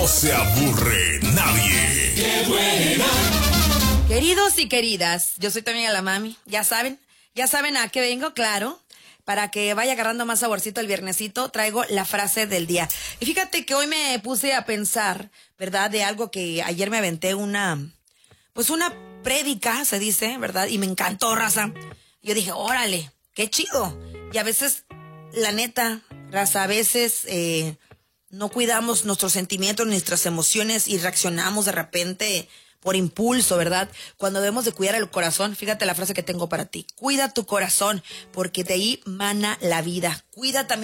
no se aburre nadie. ¡Qué buena! Queridos y queridas, yo soy también a la mami, ya saben a qué vengo, claro. Para que vaya agarrando más saborcito el viernesito, traigo la frase del día. Y fíjate que hoy me puse a pensar, ¿verdad? De algo que ayer me aventé una prédica, se dice, ¿verdad? Y me encantó, raza. Yo dije, órale, qué chido. Y a veces, la neta, raza, a veces no cuidamos nuestros sentimientos, nuestras emociones y reaccionamos de repente por impulso, ¿verdad? Cuando debemos de cuidar el corazón, fíjate la frase que tengo para ti. Cuida tu corazón, porque de ahí mana la vida. Cuida también